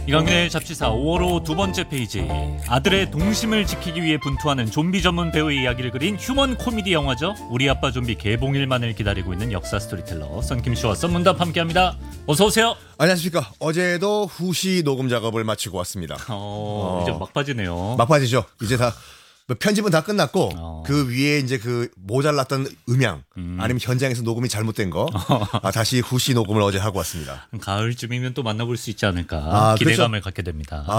이강민의 잡지사 5월호 두 번째 페이지. 아들의 동심을 지키기 위해 분투하는 좀비 전문 배우의 이야기를 그린 휴먼 코미디 영화죠. 우리 아빠 좀비 개봉일만을 기다리고 있는 역사 스토리텔러 썬킴 씨와 썬문답 함께합니다. 어서 오세요. 안녕하십니까. 어제도 후시 녹음 작업을 마치고 왔습니다. 이제 막바지네요. 막바지죠. 이제 다 편집은 다 끝났고 그 위에 이제 그 모자랐던 음향 아니면 현장에서 녹음이 잘못된 거 다시 후시 녹음을 어제 하고 왔습니다. 가을쯤이면 또 만나볼 수 있지 않을까 기대감을 갖게 됩니다.